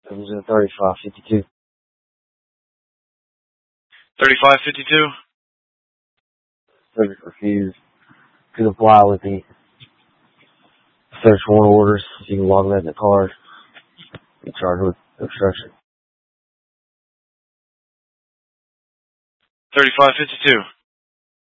It was a 3552. 3552? Subject refused to comply with the search warrant orders. You can log that in the card. Be charged with obstruction. 3552.